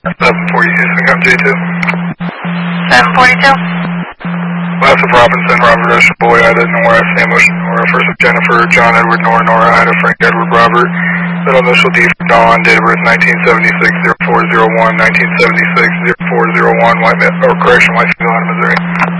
740 Houston, come J2. 742. Last of Robinson, Robert Usher, Boy, Ida, Nora, Sam Ocean, Nora, first of Jennifer, John Edward, Nora, Nora, Ida, Frank, Edward, Robert, middle initial D for Dawn, date of birth 1976-0401, 1976-0401, white, or correction, white female out of Missouri.